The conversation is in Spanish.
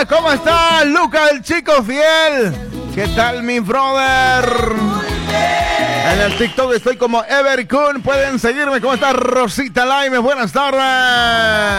¿cómo está Luca, el chico fiel? ¿Qué tal, mi brother? En el TikTok estoy como Evercun. Pueden seguirme. ¿Cómo está Rosita Laime? Buenas tardes.